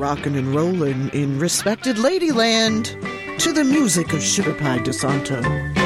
rockin' and rollin' in respected Ladyland to the music of Sugar Pie DeSanto.